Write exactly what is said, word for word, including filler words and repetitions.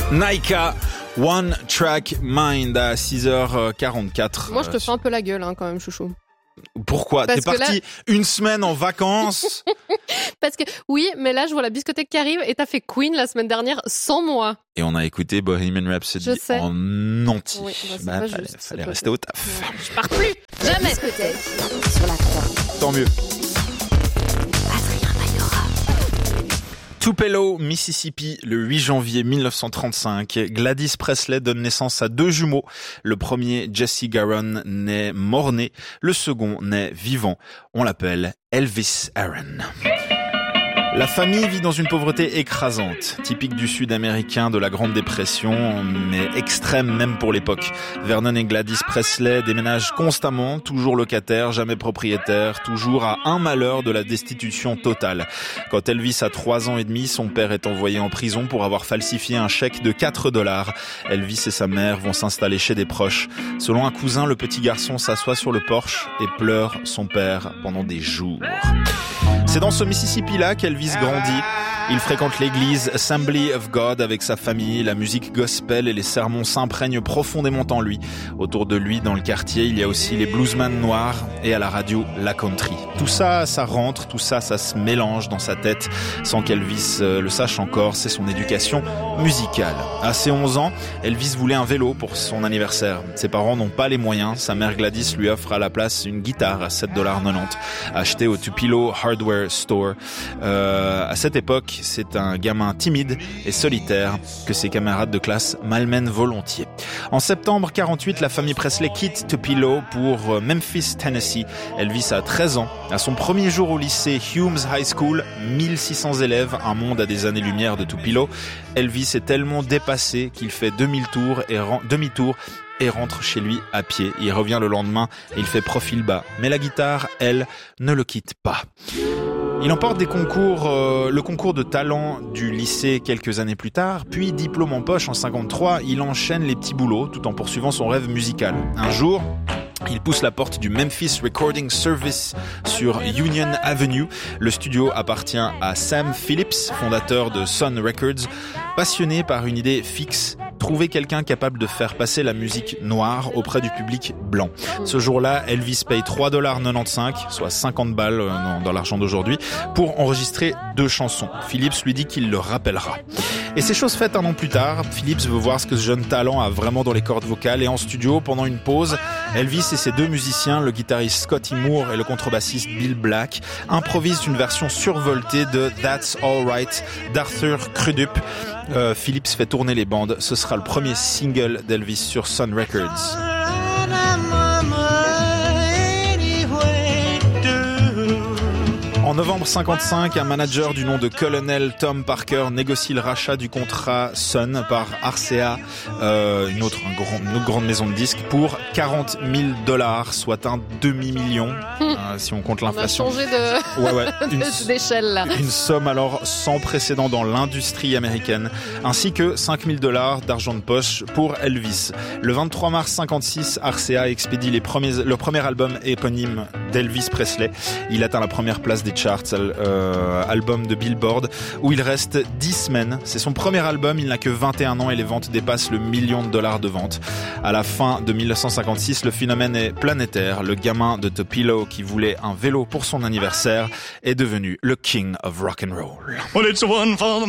Naika, One Track Mind à six heures quarante-quatre. Moi, je te fais un peu la gueule, hein, quand même, chouchou. Pourquoi? Parce T'es parti là... une semaine en vacances? Parce que, oui, mais là, je vois la biscothèque qui arrive et t'as fait Queen la semaine dernière sans moi. Et on a écouté Bohemian Rhapsody en entier. Oui, bah, bah, pas fallait, juste, fallait rester au taf. Ouais, je pars plus. Jamais. Discothèque sur la croix. Tant mieux. Adrien Mayora. Tupelo, Mississippi, le huit janvier mille neuf cent trente-cinq, Gladys Presley donne naissance à deux jumeaux. Le premier, Jesse Garon, naît mort-né. Le second naît vivant. On l'appelle Elvis Aaron. La famille vit dans une pauvreté écrasante, typique du sud américain de la Grande Dépression, mais extrême même pour l'époque. Vernon et Gladys Presley déménagent constamment, toujours locataires, jamais propriétaires, toujours à un malheur de la destitution totale. Quand Elvis a trois ans et demi, son père est envoyé en prison pour avoir falsifié un chèque de quatre dollars. Elvis et sa mère vont s'installer chez des proches. Selon un cousin, le petit garçon s'assoit sur le porche et pleure son père pendant des jours. C'est dans ce Mississippi-là qu'Elvis grandit. Il fréquente l'église Assembly of God avec sa famille. La musique gospel et les sermons s'imprègnent profondément en lui. Autour de lui, dans le quartier, il y a aussi les bluesmen noirs et à la radio, la country. Tout ça, ça rentre, tout ça, ça se mélange dans sa tête sans qu'Elvis le sache encore. C'est son éducation musicale. À ses onze ans, Elvis voulait un vélo pour son anniversaire. Ses parents n'ont pas les moyens. Sa mère Gladys lui offre à la place une guitare à sept dollars quatre-vingt-dix achetée au Tupelo Hardware Store. Euh, à cette époque, c'est un gamin timide et solitaire que ses camarades de classe malmènent volontiers. En septembre quarante-huit, la famille Presley quitte Tupelo pour Memphis, Tennessee. Elvis a treize ans. À son premier jour au lycée Humes High School, mille six cents élèves, un monde à des années-lumière de Tupelo, Elvis est tellement dépassé qu'il fait demi-tour et, ren- demi-tour et rentre chez lui à pied. Il revient le lendemain et il fait profil bas. Mais la guitare, elle, ne le quitte pas. Il emporte des concours, euh, le concours de talent du lycée quelques années plus tard, puis diplôme en poche en cinquante-trois, il enchaîne les petits boulots tout en poursuivant son rêve musical. Un jour, il pousse la porte du Memphis Recording Service sur Union Avenue. Le studio appartient à Sam Phillips, fondateur de Sun Records. Passionné par une idée fixe, trouver quelqu'un capable de faire passer la musique noire auprès du public blanc. Ce jour-là, Elvis paye trois dollars quatre-vingt-quinze, soit cinquante balles dans, dans l'argent d'aujourd'hui, pour enregistrer deux chansons. Phillips lui dit qu'il le rappellera. Et c'est chose faite un an plus tard. Phillips veut voir ce que ce jeune talent a vraiment dans les cordes vocales et en studio, pendant une pause, Elvis et ses deux musiciens, le guitariste Scotty Moore et le contrebassiste Bill Black, improvisent une version survoltée de That's Alright d'Arthur Crudup. Euh, Phillips fait tourner les bandes. Ce sera le premier single d'Elvis sur Sun Records. En novembre cinquante-cinq, un manager du nom de Colonel Tom Parker négocie le rachat du contrat Sun par R C A, euh, une, autre, un grand, une autre grande maison de disques, pour quarante mille dollars, soit un demi-million, euh, si on compte l'inflation. On a changé de... ouais, ouais, une, d'échelle là. Une somme alors sans précédent dans l'industrie américaine, ainsi que cinq mille dollars d'argent de poche pour Elvis. Le vingt-trois mars cinquante-six, R C A expédie les premiers, le premier album éponyme d'Elvis Presley. Il atteint la première place des charts, euh, album de Billboard, où il reste dix semaines. C'est son premier album, il n'a que vingt et un ans et les ventes dépassent le million de dollars de ventes. À la fin de mille neuf cent cinquante-six, le phénomène est planétaire. Le gamin de Tupelo qui voulait un vélo pour son anniversaire est devenu le king of rock and roll. Well, it's one for the